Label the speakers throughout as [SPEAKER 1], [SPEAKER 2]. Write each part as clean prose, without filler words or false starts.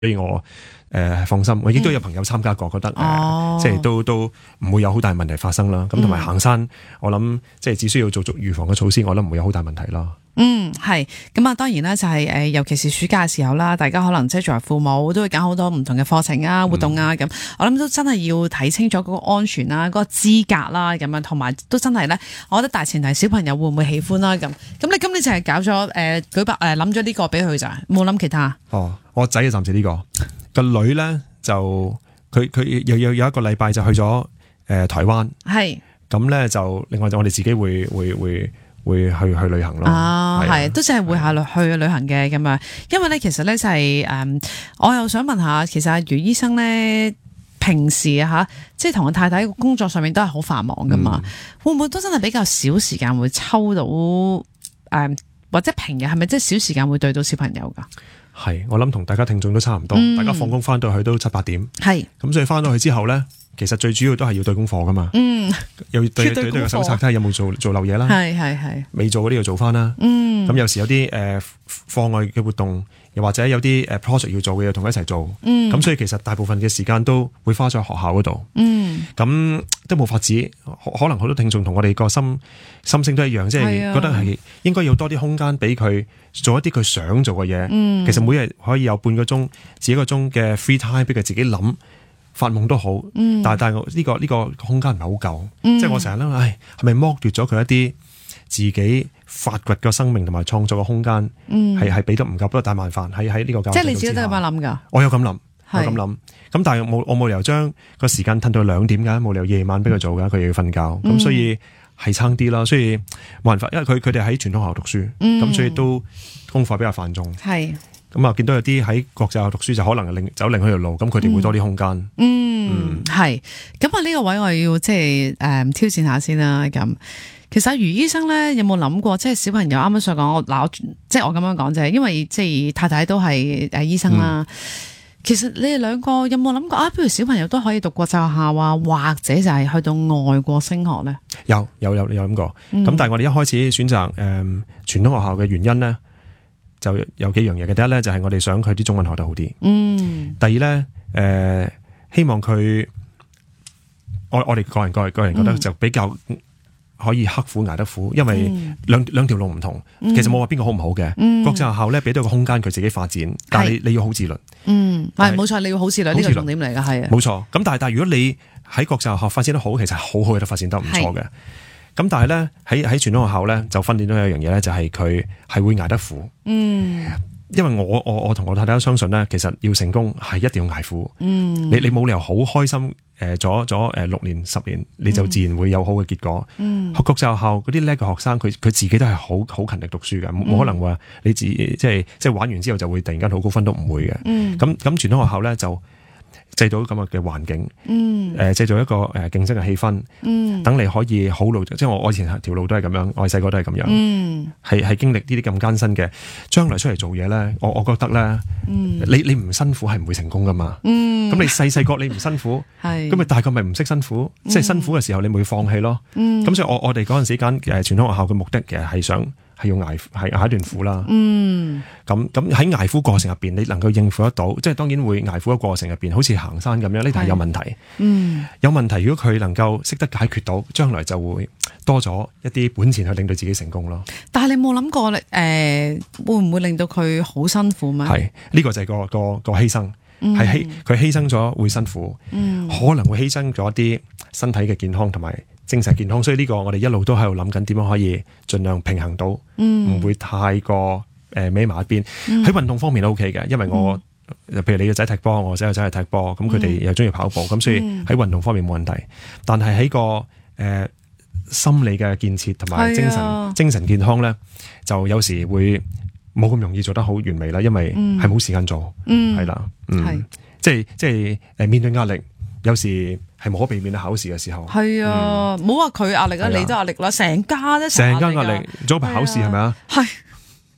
[SPEAKER 1] 所以我放心，我亦都有朋友參加過，覺得即係都唔會有好大問題發生啦。咁同埋行山，我諗即係只需要做足預防嘅措施，我諗唔會有好大問題啦。
[SPEAKER 2] 係咁啊，當然啦，就係尤其是暑假嘅時候啦，大家可能即係作為父母都會揀好多唔同嘅課程啊、活動啊咁。我諗都真係要睇清楚嗰個安全啦、嗰個資格啦咁樣，同埋都真係咧，我覺得大前提小朋友會唔會喜歡啦咁。咁你今年就係搞咗舉辦諗咗呢個俾佢咋，冇諗其他？
[SPEAKER 1] 我仔暫時呢個女咧就佢有一個禮拜就去咗台灣，係咁咧就另外就我哋自己會去旅行咯。係
[SPEAKER 2] 都淨係會下去旅行嘅咁樣，因為咧其實咧就係我又想問下，其實阿余醫生咧平時即係同我太太工作上面都係好繁忙噶嘛，會唔會都真係比較少時間會抽到或者平日係咪即係少時間會對到小朋友噶？
[SPEAKER 1] 係，我諗同大家聽眾都差唔多，大家放工翻到去都7、8點，係咁所以翻到去之後咧，其實最主要都係要對功課噶嘛，又要對個手冊睇下有冇做漏嘢啦，係未做嗰啲要做翻啦，咁有時有啲課外嘅活動，又或者有啲project 要做嘅要同佢一齊做，咁所以其實大部分嘅時間都會花咗喺學校嗰度，咁都冇法子，可能好多聽眾同我哋個心聲都一樣，即係覺得係應該要多啲空間俾佢做一啲佢想做嘅嘢，其實每日可以有半個鐘至1個鐘嘅 free time 俾佢自己諗。發夢都好，但係呢個空間唔係好夠，即係我成日諗，係咪剝奪咗佢一啲自己發掘嘅生命同埋創作嘅空間，係俾得唔夠，不過大麻煩喺呢個教育制度之下。即係你自己都有咁諗㗎？我有咁諗，咁但係我冇理由將個時間褪到2點㗎，冇理由夜晚俾佢做㗎，佢又要瞓覺，咁所以係撐啲啦，所以冇辦法，因為佢哋喺傳統學校讀書，咁所以都功課比較繁重。係。咁啊，見到有啲喺國際學校讀書就可能走另一條路，咁佢哋會多啲空間。係。咁啊，呢個位我要即係挑戰下先啦。咁其實余醫生咧有冇諗過，即係小朋友啱啱所講，即係我咁樣講就係，因為即係太太都係醫生啦。其實你哋兩個有冇諗過不如小朋友都可以讀國際學校啊，或者就係去到外國升學咧？有諗過。咁但係我哋一開始選擇傳統學校嘅原因咧，就有幾樣嘢嘅。第一咧就係我哋想佢啲中文學得好啲。第二咧希望佢我哋個人覺得就比較可以刻苦捱得苦，因為兩條路唔同。其實冇話邊個好唔好嘅。國際學校咧俾到個空間佢自己發展，但係你要好自律。係冇錯，你要好自律，呢個重點嚟㗎，係冇錯。咁但係如果你喺國際學校發展得好，其實好嘅都發展得唔錯嘅。咁但係咧喺傳統學校咧就訓練到有一樣嘢咧，就係佢係會捱得苦。因為我同我太太都相信咧，其實要成功係一定要捱苦。你冇理由好開心咗6年10年，你就自然會有好嘅結果。學國際學校嗰啲叻嘅學生，佢自己都係好勤力讀書嘅，冇可能話你即係玩完之後就會突然間好高分，都唔會嘅。咁傳統學校咧就製造咁嘅環境，製造一個競爭嘅氣氛，等你可以好路，即係我以前條路都係咁樣，我細個都係咁樣，係經歷呢啲咁艱辛嘅，將來出嚟做嘢咧，我覺得咧，你唔辛苦係唔會成功噶嘛，咁你細個你唔辛苦，咁咪大個咪唔識辛苦，即係辛苦嘅時候你咪會放棄咯，咁所以我哋嗰陣時間傳統學校嘅目的其實係要捱一段苦啦。咁喺捱苦過程入邊，你能夠應付得到，即係當然會捱苦嘅過程入邊，好似行山咁樣，呢啲係有問題。有問題，如果佢能夠識得解決到，將來就會多咗一啲本錢去令到自己成功咯。但係你冇諗過會唔會令到佢好辛苦咩？係呢個就係個犧牲，係佢犧牲咗會辛苦，可能會犧牲咗一啲身體嘅健康同埋精神健康，所以呢個我哋一路都喺度諗緊點樣可以盡量平衡到，唔會太過歪埋一邊。喺運動方面都 OK 嘅，因為我譬如你個仔踢波，我仔去踢波，咁佢哋又中意跑步，咁所以喺運動方面冇問題。但係喺個心理嘅建設同埋精神健康咧，就有時會冇咁容易做得好完美啦，因為係冇時間做，係啦，即係面對壓力，有時係無可避免嘅考試嘅時候。係啊，唔好話佢壓力啦，你都壓力啦，成家壓力。成家壓力，早排考試係咪啊？係。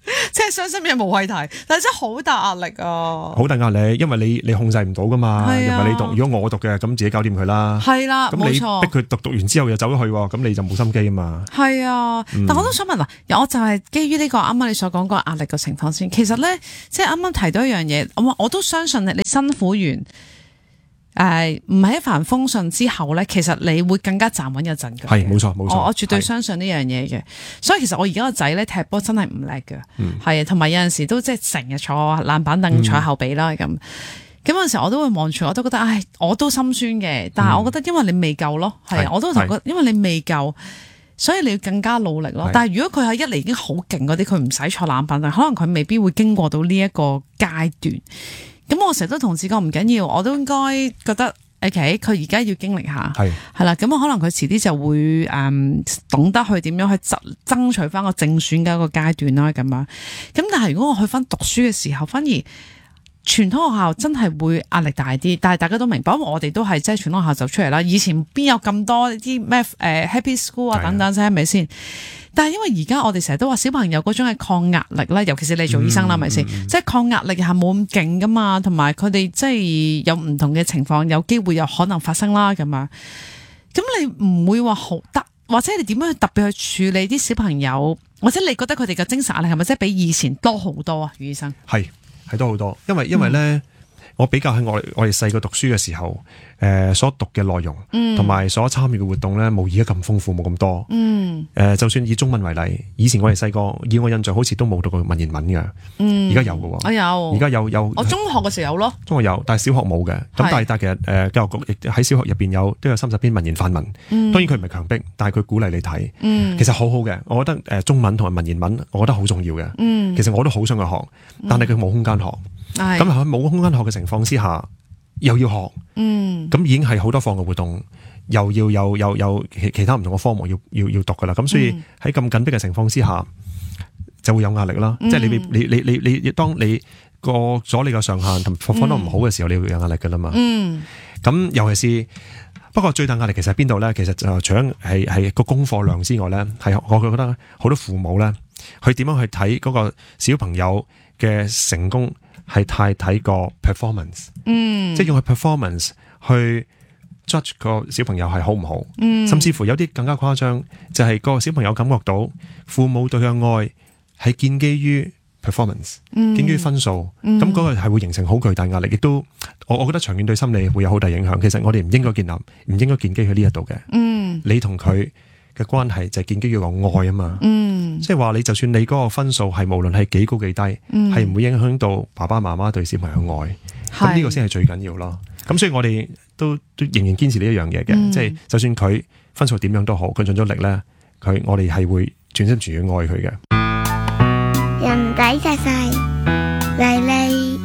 [SPEAKER 2] 即係傷心嘢無謂提，但係真係好大壓力啊！
[SPEAKER 1] 好大壓力，因為你控制唔到噶嘛，又唔係你讀，如果我讀嘅，咁自己搞掂佢啦。
[SPEAKER 2] 係啦，
[SPEAKER 1] 咁你逼佢讀完之後又走咗去，咁你就冇心機啊嘛。
[SPEAKER 2] 係啊，但我都想問嗱，我就係基於呢個啱啱你所講個壓力嘅情況先。其實咧，即係啱啱提到一樣嘢，我都相信你辛苦完。唔係一帆風順之後咧，其實你會更加站穩一陣嘅。
[SPEAKER 1] 係，冇錯。
[SPEAKER 2] 我絕對相信呢樣嘢嘅。所以其實我而家個仔咧踢波真係唔叻嘅，係啊，同埋有陣時都即係成日坐爛板凳坐後備啦咁。咁有陣時我都會望住，我都覺得我都心酸嘅。但係我覺得因為你未夠咯，係啊，我都覺得因為你未夠，所以你要更加努力咯。但係如果佢係一嚟已經好勁嗰啲，佢唔使坐爛板凳，可能佢未必會經過到呢一個階段。咁我成日都同自己講唔緊要，我都應該覺得 OK， 佢而家要經歷下，係啦，咁可能佢遲啲就會懂得去點樣去爭取翻個正選嘅一個階段啦，咁樣。咁但係如果我去翻讀書嘅時候，反而傳統學校真係會壓力大啲，但係大家都明白，因為我哋都係即係傳統學校就出嚟啦。以前邊有咁多啲咩Happy School 啊等等啫，係咪先？但係因為而家我哋成日都話小朋友嗰種嘅抗壓力咧，尤其是你做醫生啦，係咪先？即係抗壓力係冇咁勁噶嘛，同埋佢哋即係有唔同嘅情況，有機會有可能發生啦咁樣。咁你唔會話好得，或者你點樣去特別去處理啲小朋友，或者你覺得佢哋嘅精神壓力係咪即係比以前多好多啊？余醫生
[SPEAKER 1] 係多好多，因為咧。我比較喺我哋細個讀書嘅時候，所讀嘅內容，同埋所參與嘅活動咧，冇而家咁豐富，冇咁多。就算以中文為例，以前我哋細個，以我印象好似都冇讀過文言文嘅，而家有嘅喎。
[SPEAKER 2] 我有，
[SPEAKER 1] 而家有。我
[SPEAKER 2] 中學嘅時候有咯。中學
[SPEAKER 1] 有，但係小學冇嘅。咁但係其實教育局亦喺小學入邊都有30篇文言範文。當然佢唔係強迫，但係佢鼓勵你睇。其實好好嘅，我覺得中文同埋文言文，我覺得好重要嘅。其實我都好想去學，但係佢冇空間學。咁喺冇空間學嘅情況之下，又要學，咁已經係好多課外活動，又要有其他唔同嘅科目要讀噶啦。咁所以喺咁緊迫嘅情況之下，就會有壓力啦。即係你當你過咗你個上限同放得唔好嘅時候，你會有壓力噶啦嘛。咁尤其是不過最大壓力其實喺邊度咧？其實就除咗係個功課量之外咧，係我覺得好多父母咧，佢點樣去睇嗰個小朋友嘅成功？係太睇個 performance，即係用佢 performance 去 judge 個小朋友係好唔好，甚至乎有啲更加誇張，就係個小朋友感覺到父母對佢嘅愛係建基於 performance，建基於分數，咁嗰個係會形成好巨大壓力，亦都我覺得長遠對心理會有好大影響。其實我哋唔應該建基喺呢一度嘅，你同佢嘅關係就係建基於個愛啊嘛，即係話你就算你嗰個分數係無論係幾高幾低，係唔會影響到爸爸媽媽對小朋友嘅愛，咁呢個先係最緊要咯。咁所以我哋都仍然堅持呢一樣嘢嘅，即係就算佢分數點樣都好，佢盡咗力咧，我哋係會全心全意愛佢嘅。
[SPEAKER 3] 人仔細細麗麗，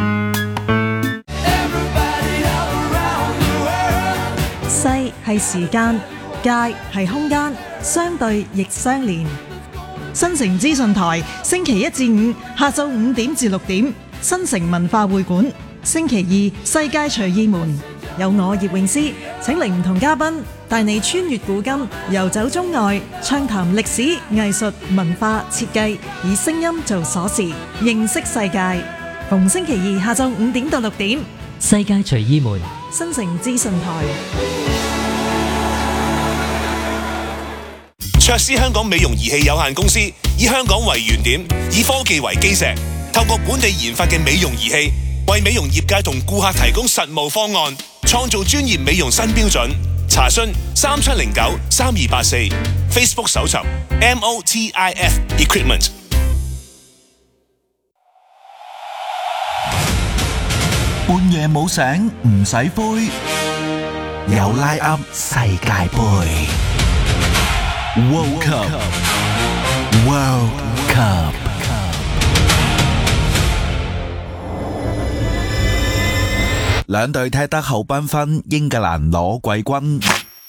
[SPEAKER 4] 細係時間，界係空間，相對亦相連。新城資訊台星期一至五下晝5點至6點，新城文化會館；星期二世界隨意門，有我葉詠詩請嚟唔同嘉賓，帶你穿越古今，遊走中外，暢談歷史、藝術、文化、設計，以聲音做鎖匙，認識世界。逢星期二下晝5點到6點，
[SPEAKER 5] 世界隨意門，
[SPEAKER 4] 新城資訊台。
[SPEAKER 6] 卓斯香港美容儀器有限公司以香港為原點，以科技為基石，透過本地研發嘅美容儀器，為美容業界同顧客提供實務方案，創造專業美容新標準。查詢3709-3284 Facebook 搜尋 MOTIF Equipment。
[SPEAKER 7] 半夜冇醒唔使灰，有拉噏世界盃。World Cup。兩隊踢得好繽紛，英格蘭攞季軍。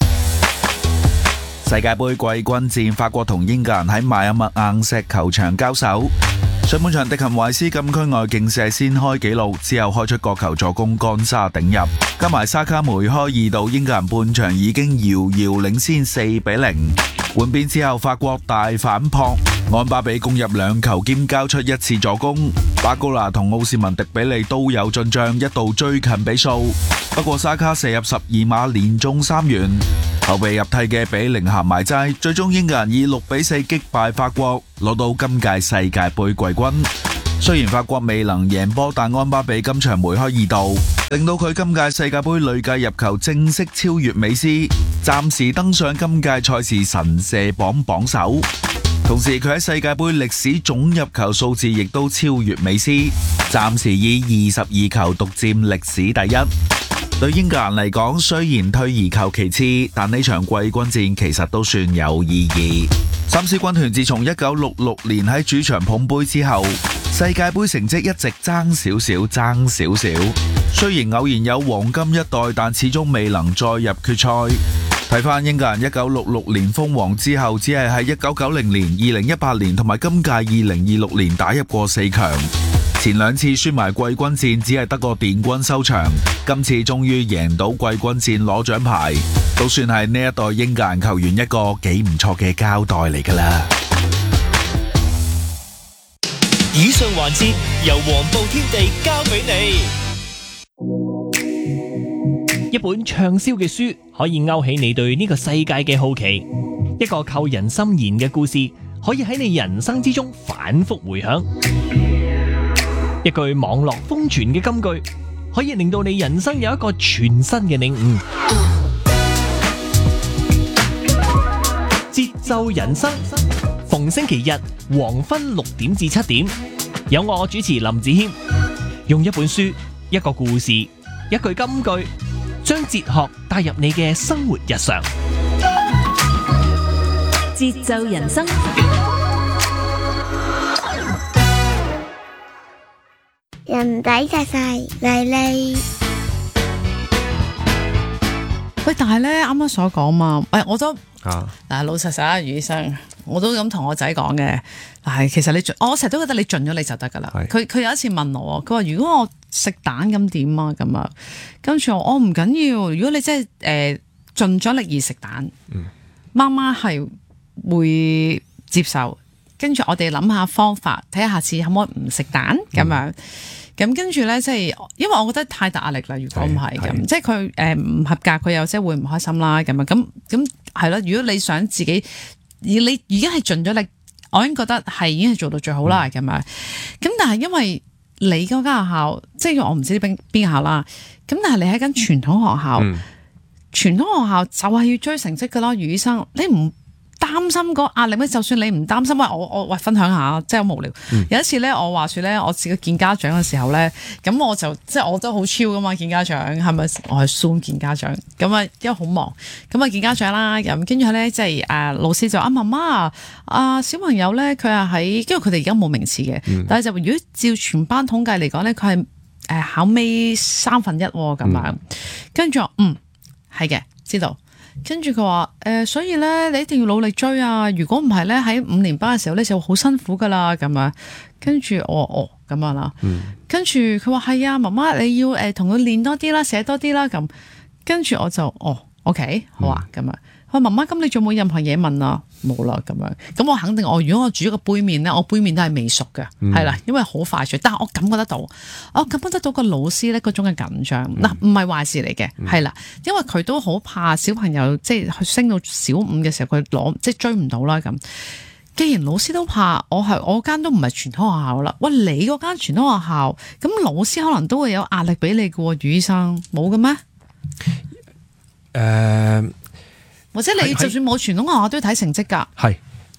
[SPEAKER 7] 世界盃季軍戰，法國同英格蘭喺邁阿密硬石球場交手。上半場迪肯懷斯禁區外勁射先開紀錄，之後開出角球助攻干沙頂入，加埋沙卡梅開2度，英格蘭半場已經遙遙領先4-0。換邊之後，法國大反撲， 安巴比攻入2球兼交出1次助攻，巴高拿同奧斯文迪比利都有進賬，一度追近比數。不過沙卡射入12碼連中3元，後備入替嘅比寧咸埋齋，最終英格蘭以6-4擊敗法國，攞到今屆世界盃季軍。雖然法國未能贏波，但安巴比今場梅開2度，令到佢今屆世界盃累計入球正式超越美斯，暫時登上今屆賽事神射榜榜首。同時佢喺世界盃歷史總入球數字亦都超越美斯，暫時以22球獨佔歷史第一。對英格蘭嚟講，雖然退而求其次，但呢場季軍戰其實都算有意義。三獅軍團自從1966年喺主場捧杯之後，世界盃成績一直爭少少。雖然偶然有黃金一代，但始終未能再入決賽。睇返英格蘭1966年封王之後，只係喺1990年、2018年同埋今屆2026年打入過4強。前2次輸埋季軍戰，只係得個殿軍收場。今次終於贏到季軍戰攞獎牌，都算係呢一代英格蘭球員一個幾唔錯嘅交代嚟㗎啦。
[SPEAKER 5] 以上環節由黃埔天地交俾你。一本暢銷嘅書可以勾起你對呢個世界嘅好奇，一個扣人心弦嘅故事可以喺你人生之中反覆回響，一句網絡瘋傳嘅金句可以令到你人生有一個全新嘅領悟。節奏人生，逢星期日黃昏6點至7點，有我主持林子謙，用一本書、一個故事、一句金句，將哲學帶入你嘅生活日常。
[SPEAKER 8] 節奏人生，
[SPEAKER 3] 人仔細細嚟嚟。
[SPEAKER 2] 喂，但係咧，啱啱所講嘛，我都嗱老實實啊，余醫生，我都咁同我仔講嘅。嗱，其實我成日都覺得你盡咗你就得噶啦。佢有一次問我，佢話如果我食蛋咁點啊？咁啊，跟住我唔緊要。如果你真係盡咗力而食蛋，媽媽係會接受。跟住我哋諗下方法，睇下下次可唔可以唔食蛋咁樣。咁跟住咧，即係因為我覺得太大壓力啦。如果唔係咁，即係佢唔合格，佢又即係會唔開心啦。咁樣咁係咯。如果你想自己，你已經係盡咗力，我已經覺得係已經係做到最好啦。咁樣咁，但係因為你嗰間學校，即係我唔知邊間校啦。咁但係你喺間傳統學校，傳統學校就係要追成績噶啦。余醫生，你唔擔心個壓力咩？就算你唔擔心，我分享下，即係好無聊。有一次咧，我話說咧，我自己見家長嘅時候咧，咁我就即係我都好超噶嘛，見家長係咪？我係 Zoom 見家長，咁啊因為好忙，咁啊見家長啦，咁跟住咧即係老師就媽媽小朋友咧，佢係喺，因為佢哋而家冇名次嘅，但係就如果照全班統計嚟講咧，佢係考尾1/3咁樣，跟住係嘅，知道。跟住佢話所以咧你一定要努力追啊！如果唔係咧喺5年班嘅時候咧就好辛苦噶啦咁樣。跟住我咁樣啦。跟住佢話係啊，媽媽你要同佢練多啲啦，寫多啲啦咁。跟住我就OK 好啊咁樣。佢話媽媽咁你仲冇任何嘢問啊？冇啦咁樣。咁我肯定如果我煮一個杯麵咧，我杯麵都係未熟嘅，係啦，因為好快脆。但係我感覺得到個老師咧嗰種嘅緊張，唔係壞事嚟嘅，係啦，因為佢都好怕小朋友即係升到小5嘅時候佢即係追唔到啦咁。既然老師都怕，我間都唔係傳統學校啦。喂，你嗰間傳統學校，咁老師可能都會有壓力俾你嘅喎，余醫生冇嘅咩？或者你就算冇傳統學校都要睇成績㗎？係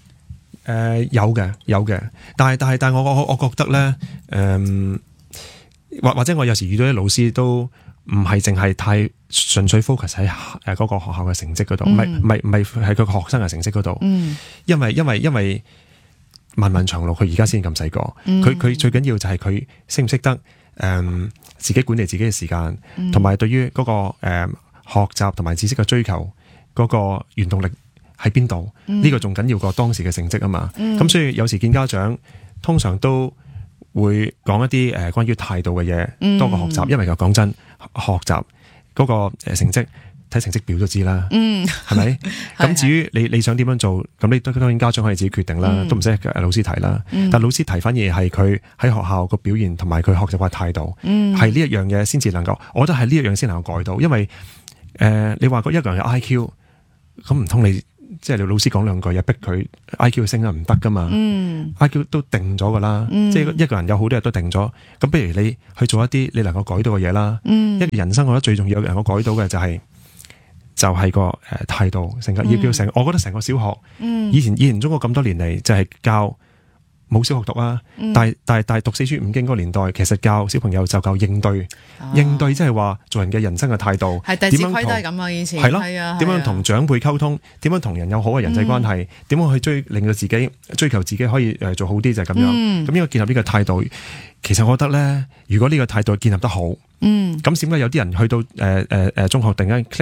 [SPEAKER 1] 有嘅，但係我覺得咧，或者我有時遇到啲老師都唔係淨係太純粹 focus 喺嗰個學校嘅成績嗰度，唔係喺佢個學生嘅成績嗰度。因為漫漫長路，佢而家先咁細個，佢最緊要就係佢識唔識得自己管理自己嘅時間，同埋對於嗰個學習同埋知識嘅追求。嗰個原動力喺邊度？呢個仲緊要過當時嘅成績啊嘛。咁所以有時見家長，通常都會講一啲關於態度嘅嘢多過學習，因為講真，學習嗰個成績睇成績表都知啦，係咪？咁至於你想點樣做，咁你當然家長可以自己決定啦，都唔使老師提啦。但老師提反而係佢喺學校個表現同埋佢學習嘅態度，係呢一樣嘢先至能夠，我覺得係呢一樣先能夠改到。因為你話一個人有 IQ， 咁唔通你即係你老師講兩句又逼佢 IQ 升啊，唔得噶嘛？IQ 都定咗噶啦，即係一個人有好多嘢都定咗。咁不如你去做一啲你能夠改到嘅嘢啦。一個人生我覺得最重要能夠改到嘅就係個態度，成個 EQ 我覺得成個小學，以前中國咁多年嚟就係教冇小學讀啊，但係讀4書5經嗰個年代，其實教小朋友就教應對，即係話做人嘅人生嘅態度，
[SPEAKER 2] 係弟子規都係咁啊，以前
[SPEAKER 1] 係咯，點樣同長輩溝通，點樣同人有好嘅人際關係，點樣去令到自己追求自己可以做好啲就係咁樣，咁應該建立呢個態度。其實我覺得咧，如果呢個態度建立得好，咁點解有啲人去到中學突然間